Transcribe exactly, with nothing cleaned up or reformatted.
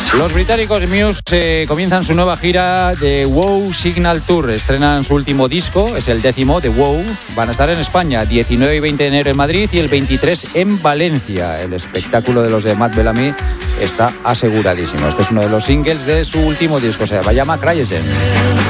Los británicos Muse eh, comienzan su nueva gira de Wow Signal Tour. Estrenan su último disco, es el décimo de Wow. Van a estar en España, diecinueve y veinte de enero en Madrid y el veintitrés en Valencia. El espectáculo de los de Matt Bellamy está aseguradísimo. Este es uno de los singles de su último disco, se llama Cryogen.